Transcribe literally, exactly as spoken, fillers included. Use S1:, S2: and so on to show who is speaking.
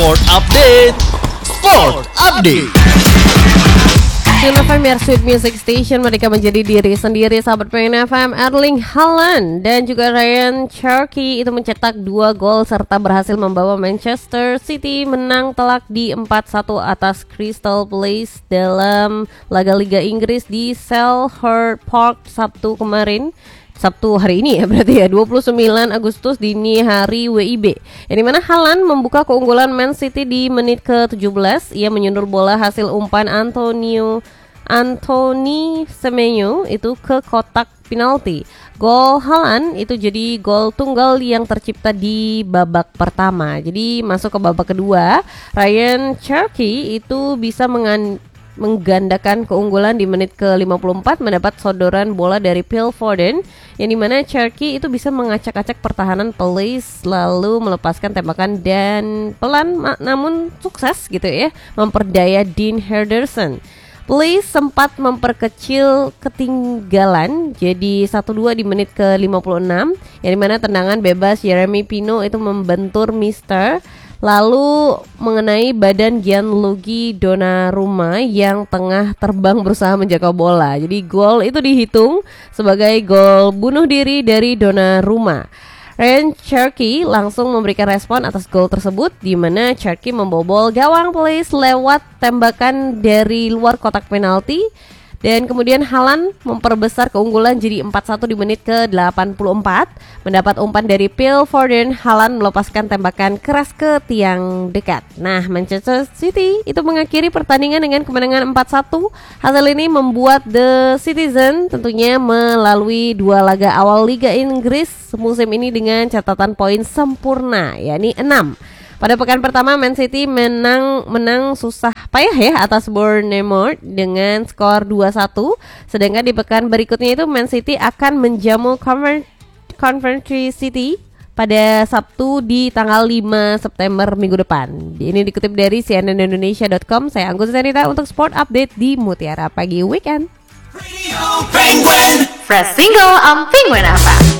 S1: Sport Update. Sport Update.
S2: Tune F M Your Sweet Music Station, mereka menjadi diri sendiri. Sahabat pengen F M, Erling Haaland dan juga Ryan Cherky itu mencetak dua gol serta berhasil membawa Manchester City menang telak di empat satu atas Crystal Palace dalam laga Liga Inggris di Selhurst Park Sabtu kemarin. Sabtu hari ini ya berarti ya, dua puluh sembilan Agustus dini hari W I B. Yang dimana Haaland membuka keunggulan Man City di menit ke tujuh belas. Ia menyundul bola hasil umpan Antonio Anthony Semenyo itu ke kotak penalti. Gol Haaland itu jadi gol tunggal yang tercipta di babak pertama. Jadi masuk ke babak kedua, Ryan Cherky itu bisa mengan menggandakan keunggulan di menit ke lima puluh empat mendapat sodoran bola dari Phil Foden, yang dimana Cherky itu bisa mengacak-acak pertahanan Palace lalu melepaskan tembakan dan pelan namun sukses gitu ya memperdaya Dean Henderson. Palace sempat memperkecil ketinggalan jadi satu dua di menit ke lima puluh enam, yang dimana tendangan bebas Jeremy Pino itu membentur Mister lalu mengenai badan Gianluigi Donnarumma yang tengah terbang berusaha menjaga bola. Jadi gol itu dihitung sebagai gol bunuh diri dari Donnarumma. Ryan Cherky langsung memberikan respon atas gol tersebut, di mana Cherky membobol gawang Palace lewat tembakan dari luar kotak penalti. Dan kemudian Haaland memperbesar keunggulan jadi empat satu di menit ke delapan puluh empat. Mendapat umpan dari Phil Foden, Haaland melepaskan tembakan keras ke tiang dekat. Nah, Manchester City itu mengakhiri pertandingan dengan kemenangan empat satu. Hasil ini membuat The Citizen tentunya melalui dua laga awal Liga Inggris musim ini dengan catatan poin sempurna, yakni enam. Pada pekan pertama Man City menang menang susah payah ya atas Bournemouth dengan skor dua satu. Sedangkan di pekan berikutnya itu Man City akan menjamu Coventry City pada Sabtu di tanggal lima September minggu depan. Ini dikutip dari C N N Indonesia dot com. Saya Anggun Zanita untuk Sport Update di Mutiara Pagi Weekend.
S3: Fresh single on Penguin apa?